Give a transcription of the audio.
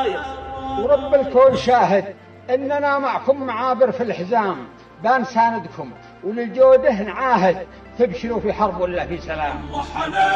الخير. ورب الكون شاهد إننا معكم معابر في الحزام، بنساندكم وللجوده نعاهد، تبشروا في حرب ولا في سلام.